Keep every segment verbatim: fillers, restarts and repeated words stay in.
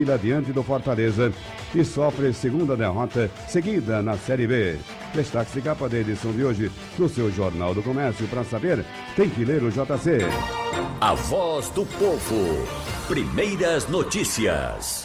diante do Fortaleza e sofre segunda derrota seguida na Série B. Destaque de capa da edição de hoje do seu Jornal do Comércio. Para saber, tem que ler o J C. A voz do povo. Primeiras notícias.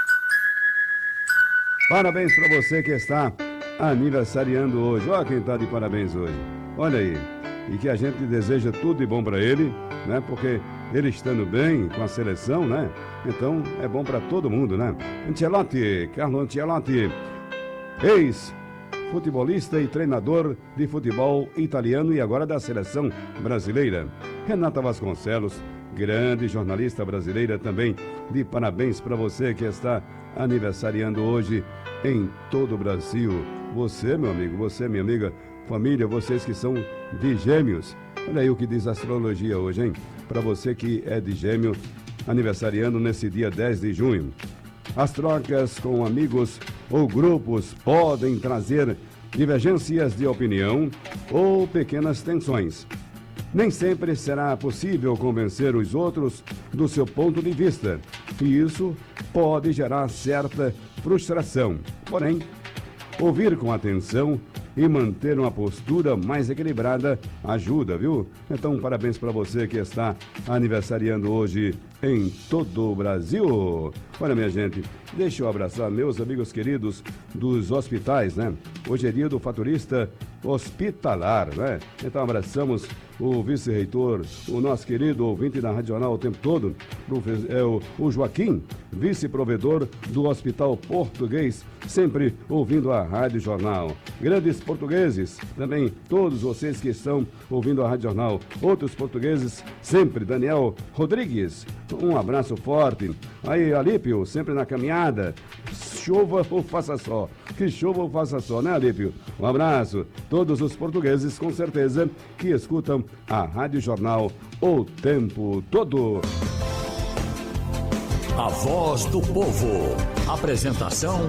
Parabéns para você que está aniversariando hoje. Olha quem está de parabéns hoje. Olha aí. E que a gente deseja tudo de bom para ele, né? Porque ele estando bem com a seleção, né? Então é bom para todo mundo, né? Ancelotti, Carlo Ancelotti, ex-futebolista e treinador de futebol italiano e agora da seleção brasileira. Renata Vasconcelos, grande jornalista brasileira também, de parabéns para você que está aniversariando hoje em todo o Brasil. Você, meu amigo, você, minha amiga, família, vocês que são de Gêmeos. Olha aí o que diz a astrologia hoje, hein? Para você que é de Gêmeo, aniversariando nesse dia dez de junho. As trocas com amigos ou grupos podem trazer divergências de opinião ou pequenas tensões. Nem sempre será possível convencer os outros do seu ponto de vista, e isso pode gerar certa frustração. Porém, ouvir com atenção e manter uma postura mais equilibrada ajuda, viu? Então, parabéns para você que está aniversariando hoje em todo o Brasil. Olha, minha gente, deixa eu abraçar meus amigos queridos dos hospitais, né? Hoje é dia do faturista hospitalar, né? Então, abraçamos o vice-reitor, o nosso querido ouvinte da Rádio Jornal o tempo todo, é o, o Joaquim, vice-provedor do Hospital Português, sempre ouvindo a Rádio Jornal. Grandes portugueses, também todos vocês que estão ouvindo a Rádio Jornal. Outros portugueses, sempre, Daniel Rodrigues, um abraço forte. Aí, Alípio, sempre na caminhada. Chova ou faça só. Que chova ou faça só, né, Alípio? Um abraço. Todos os portugueses, com certeza, que escutam a Rádio Jornal o tempo todo. A voz do povo. Apresentação...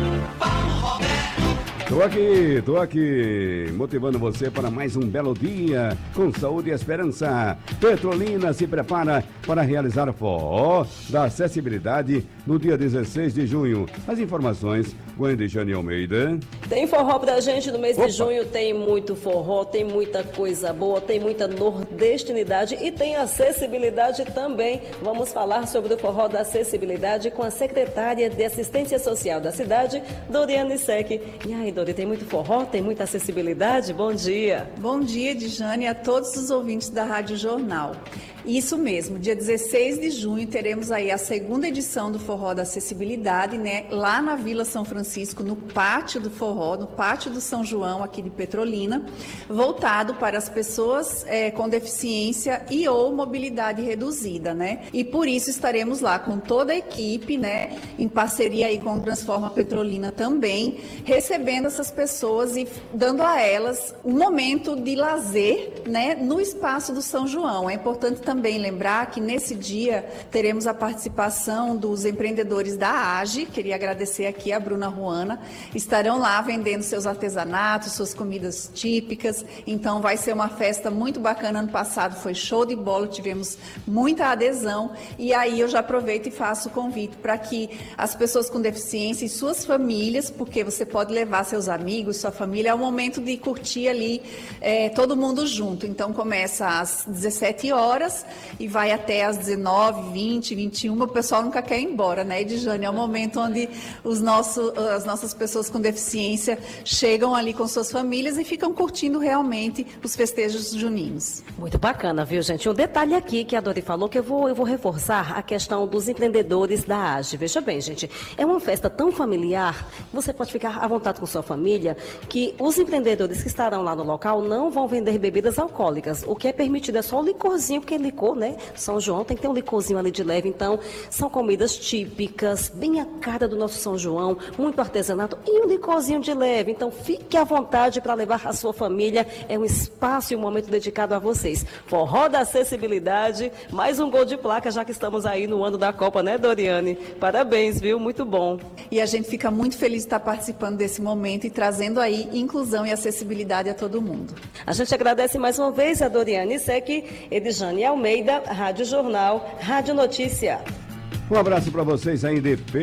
Tô aqui, tô aqui, motivando você para mais um belo dia, com saúde e esperança. Petrolina se prepara para realizar forró da acessibilidade no dia dezesseis de junho. As informações com Edjane Almeida. Tem forró pra gente no mês Opa. de junho, tem muito forró, tem muita coisa boa, tem muita nordestinidade e tem acessibilidade também. Vamos falar sobre o forró da acessibilidade com a secretária de Assistência Social da cidade, Doriane Sec. E aí, Dori, tem muito forró, tem muita acessibilidade? Bom dia. Bom dia, Edjane, e a todos os ouvintes da Rádio Jornal. Isso mesmo, dia dezesseis de junho teremos aí a segunda edição do Forró da Acessibilidade, né? Lá na Vila São Francisco, no pátio do forró, no pátio do São João, aqui de Petrolina, voltado para as pessoas é, com deficiência e ou mobilidade reduzida, né? E por isso estaremos lá com toda a equipe, né? Em parceria aí com o Transforma Petrolina também, recebendo essas pessoas e dando a elas um momento de lazer, né? No espaço do São João. É importante também Também lembrar que nesse dia teremos a participação dos empreendedores da A G E, queria agradecer aqui a Bruna Ruana, estarão lá vendendo seus artesanatos, suas comidas típicas, então vai ser uma festa muito bacana. Ano passado foi show de bola, tivemos muita adesão e aí eu já aproveito e faço o convite para que as pessoas com deficiência e suas famílias, porque você pode levar seus amigos, sua família, é o momento de curtir ali é, todo mundo junto, então começa às dezessete horas e vai até às dezenove, vinte, vinte e uma, o pessoal nunca quer ir embora, né, Edjane? É o momento onde os nossos, as nossas pessoas com deficiência chegam ali com suas famílias e ficam curtindo realmente os festejos juninos. Muito bacana, viu, gente? Um detalhe aqui que a Dori falou que eu vou, eu vou reforçar a questão dos empreendedores da A G E. Veja bem, gente, é uma festa tão familiar, você pode ficar à vontade com sua família, que os empreendedores que estarão lá no local não vão vender bebidas alcoólicas. O que é permitido é só o licorzinho, porque licor, né? São João tem que ter um licorzinho ali de leve, então são comidas típicas, bem a cara do nosso São João, muito artesanato e um licorzinho de leve. Então fique à vontade para levar a sua família, é um espaço e um momento dedicado a vocês. Forró da acessibilidade, mais um gol de placa, já que estamos aí no ano da Copa, né, Doriane? Parabéns, viu? Muito bom. E a gente fica muito feliz de estar participando desse momento e trazendo aí inclusão e acessibilidade a todo mundo. A gente agradece mais uma vez a Doriane Sec, Edjane Almeida, Rádio Jornal, Rádio Notícia. Um abraço para vocês aí de